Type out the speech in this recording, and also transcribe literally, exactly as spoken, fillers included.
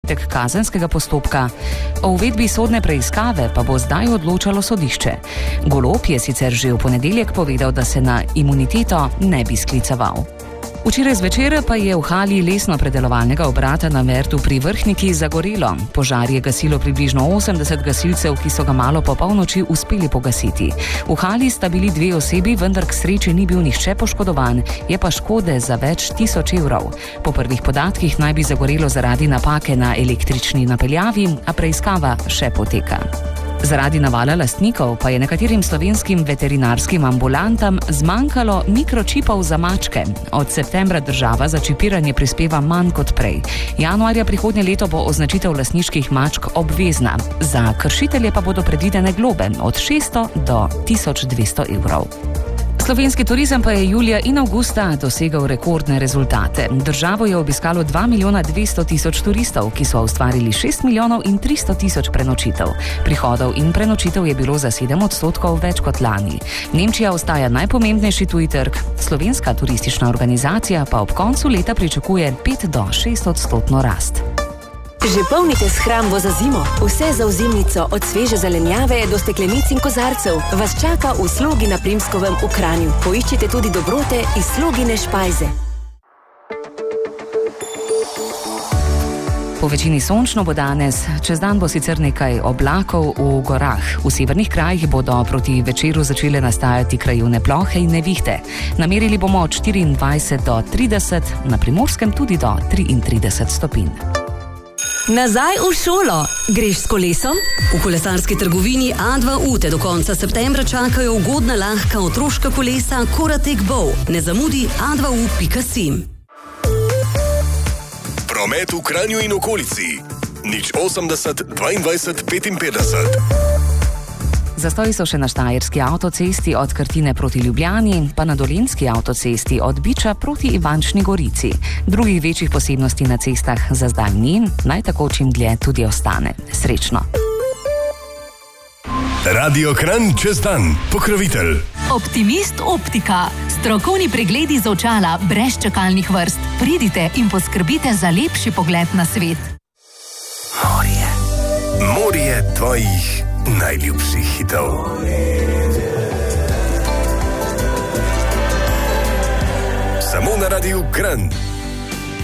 začetek kazenskega postopka. O uvedbi sodne preiskave pa bo zdaj odločalo sodišče. Golob je sicer že v ponedeljek povedal, da se na imuniteto ne bi skliceval. Včeraj zvečer pa je v hali lesno-predelovalnega obrata na Mertu pri Vrhniki zagorelo. Požar je gasilo približno osemdeset gasilcev, ki so ga malo po polnoči uspeli pogasiti. V hali sta bili dve osebi, vendar k sreči ni bil nihče poškodovan, je pa škode za več tisoč evrov. Po prvih podatkih naj bi zagorelo zaradi napake na električni napeljavi, a preiskava še poteka. Zaradi navala lastnikov pa je nekaterim slovenskim veterinarskim ambulantam zmanjkalo mikročipov za mačke. Od septembra država za čipiranje prispeva manj kot prej. Januarja prihodnje leto bo označitev lastniških mačk obvezna. Za kršitelje pa bodo predvidene globe od šeststo do tisoč dvesto evrov. Slovenski turizem pa je julija in avgusta dosegal rekordne rezultate. Državo je obiskalo dva milijona dvesto tisoč turistov, ki so ustvarili šest milijonov in tristo tisoč prenočitev. Prihodov in prenočitev je bilo za sedem odstotkov več kot lani. Nemčija ostaja najpomembnejši tuji trg, slovenska turistična organizacija pa ob koncu leta pričakuje pet do šest odstotno rast. Že polnite shrambo za zimo. Vse za ozimnico, od sveže zelenjave do steklenic in kozarcev, vas čaka v Slogi na Primskovem v Kranju. Poiščite tudi dobrote iz Slogine špajze. Po večini sončno bo danes, čez dan bo sicer nekaj oblakov v gorah. V severnih krajih bodo proti večeru začele nastajati krajevne plohe in nevihte. Namerili bomo od štiriindvajset do trideset, na Primorskem tudi do triintrideset stopinj. Nazaj v šolo. Greš s kolesom? V kolesarski trgovini A dva U te do konca septembra čakajo ugodna lahka otroška kolesa Koratek Bow. Ne zamudi a dva u pika si. Promet v Kranju in okolici. nič osemdeset dvaindvajset petinpetdeset. Zastoji so še na štajerski avtocesti od Krtine proti Ljubljani, pa na dolenjski avtocesti od Biča proti Ivančni Gorici. Drugih večjih posebnosti na cestah za zdaj ni, naj tako čim dlje tudi ostane. Srečno. Radio Kranj čez dan. Pokrovitelj. Optimist Optika. Strokovni pregledi za očala brez čakalnih vrst. Pridite in poskrbite za lepši pogled na svet. Morje. Morje tvojih najljubših hitov. Samo na Radiu Kranj.